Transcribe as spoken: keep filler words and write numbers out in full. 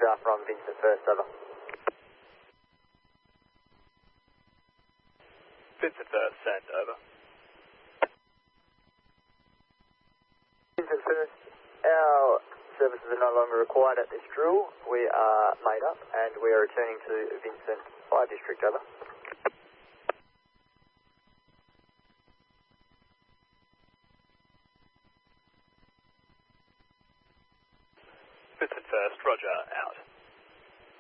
Roger from Vincent First, over. Vincent First, send, over. Vincent First, our services are no longer required at this drill. We are made up and we are returning to Vincent Fire District, over. Vincent First, Roger, out.